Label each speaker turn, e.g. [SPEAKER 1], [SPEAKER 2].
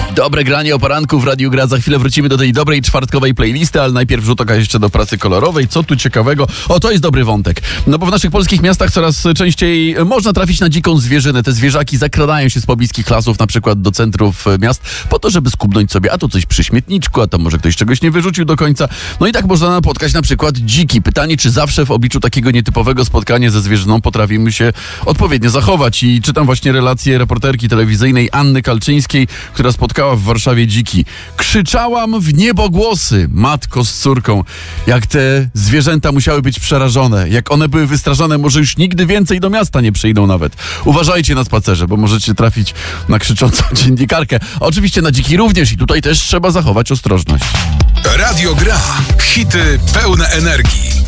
[SPEAKER 1] Dobre granie o poranku w Radiu Gra. Za chwilę wrócimy do tej dobrej czwartkowej playlisty, ale najpierw rzut oka jeszcze do prasy kolorowej. Co tu ciekawego? O, to jest dobry wątek. No bo w naszych polskich miastach coraz częściej można trafić na dziką zwierzynę. Te zwierzaki zakradają się z pobliskich lasów, na przykład do centrów miast, po to, żeby skubnąć sobie, a to coś przy śmietniczku, a to może ktoś czegoś nie wyrzucił do końca. No i tak można napotkać na przykład dziki. Pytanie, czy zawsze w obliczu takiego nietypowego spotkania ze zwierzyną potrafimy się odpowiednio zachować. I czytam właśnie relację reporterki telewizyjnej Anny Kalczyńskiej, która spotkała w Warszawie dziki. Krzyczałam w niebogłosy, matko z córką, jak te zwierzęta musiały być przerażone. Jak one były wystraszone, może już nigdy więcej do miasta nie przyjdą nawet. Uważajcie na spacerze, bo możecie trafić na krzyczącą dziennikarkę. Oczywiście na dziki również i tutaj też trzeba zachować ostrożność.
[SPEAKER 2] Radio Gra. Hity pełne energii.